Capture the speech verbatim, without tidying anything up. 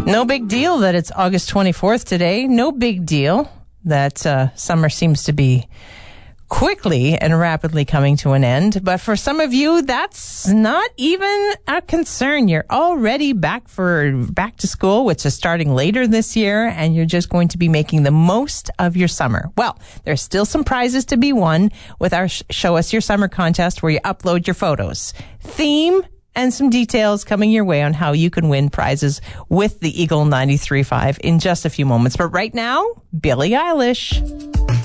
No big deal that it's August twenty-fourth today. No big deal that uh, summer seems to be quickly and rapidly coming to an end. But for some of you, that's not even a concern. You're already back for back to school, which is starting later this year, and you're just going to be making the most of your summer. Well, there's still some prizes to be won with our Show Us Your Summer contest, where you upload your photos, theme, and some details coming your way on how you can win prizes with the Eagle ninety-three point five in just a few moments. But right now, Billie Eilish.